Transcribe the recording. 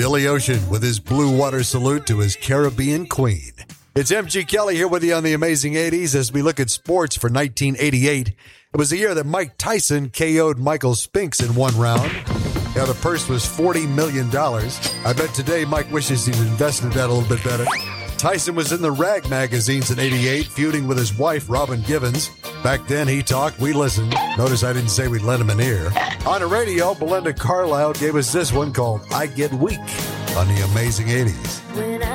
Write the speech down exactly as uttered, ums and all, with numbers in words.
Billy Ocean with his blue water salute to his Caribbean queen. It's M G Kelly here with you on the Amazing eighties as we look at sports for nineteen eighty-eight. It was the year that Mike Tyson K O'd Michael Spinks in one round. Yeah, the purse was forty million dollars. I bet today Mike wishes he'd invested that a little bit better. Tyson was in the Rag magazines in eighty-eight, feuding with his wife, Robin Givens. Back then, he talked, we listened. Notice I didn't say we'd lend him an ear. On the radio, Belinda Carlisle gave us this one called I Get Weak on the Amazing eighties.